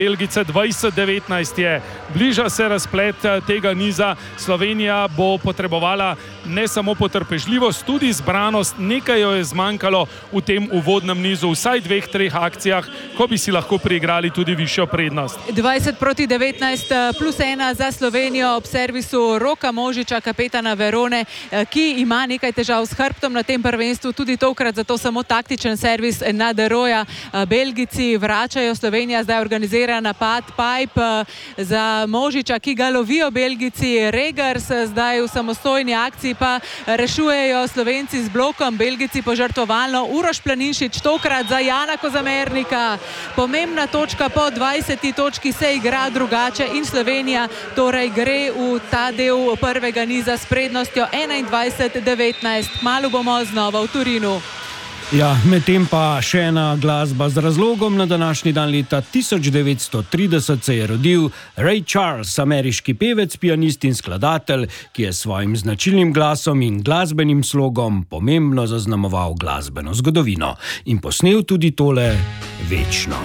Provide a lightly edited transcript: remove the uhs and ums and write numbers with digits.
Belgice 2019 je. Bliža se razplet tega niza. Slovenija bo potrebovala ne samo potrpežljivost, tudi zbranost. Nekaj jo je zmanjkalo v tem uvodnem nizu, vsaj 2-3 akcijah, ko bi si lahko priigrali tudi višjo prednost. 20-19 plus 1 za Slovenijo ob servisu Roka Možiča, kapetana Verone, ki ima nekaj težav s hrbtom na tem prvenstvu, tudi tokrat, zato samo taktičen servis na Deroja. Belgijci vračajo, Slovenija zdaj organizira napad, Pipe za Možiča, ki ga lovijo Belgijci. Regers zdaj v samostojni akciji pa rešujejo Slovenci z blokom, Belgijci požrtvovalno. Uroš Planinšič tokrat za Jana Kozamernika. Pomembna točka, po 20. točki se igra drugače in Slovenija torej gre v ta del prvega niza s prednostjo 21-19. Kmalu bomo znova v Turinu. Ja, medtem pa še ena glasba z razlogom. Na današnji dan leta 1930 se je rodil Ray Charles, ameriški pevec, pianist in skladatelj, ki je s svojim značilnim glasom in glasbenim slogom pomembno zaznamoval glasbeno zgodovino in posnel tudi tole Večno.